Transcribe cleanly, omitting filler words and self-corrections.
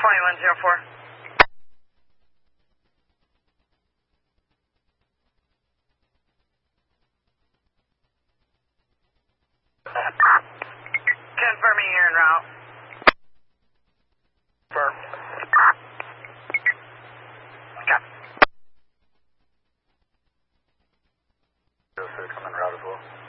2104. Confirming you're en route. Confirm. Copy. Come en route as well.